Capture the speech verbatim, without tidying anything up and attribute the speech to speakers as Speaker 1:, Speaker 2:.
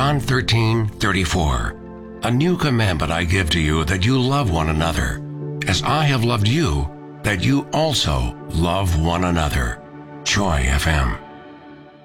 Speaker 1: John thirteen thirty-four. A new commandment I give to you, that you love one another. As I have loved you, that you also love one another. Joy F M.